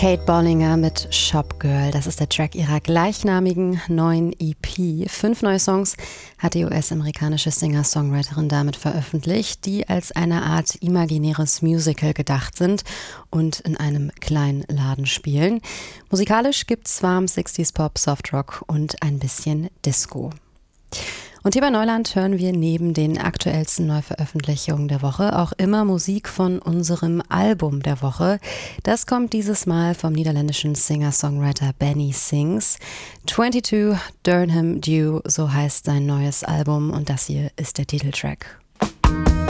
Kate Bollinger mit Shop Girl, das ist der Track ihrer gleichnamigen neuen EP. 5 neue Songs hat die US-amerikanische Singer-Songwriterin damit veröffentlicht, die als eine Art imaginäres Musical gedacht sind und in einem kleinen Laden spielen. Musikalisch gibt's warm 60s Pop, Softrock und ein bisschen Disco. Und hier bei Neuland hören wir neben den aktuellsten Neuveröffentlichungen der Woche auch immer Musik von unserem Album der Woche. Das kommt dieses Mal vom niederländischen Singer-Songwriter Benny Sings. 22 Durham Dew, so heißt sein neues Album und das hier ist der Titeltrack.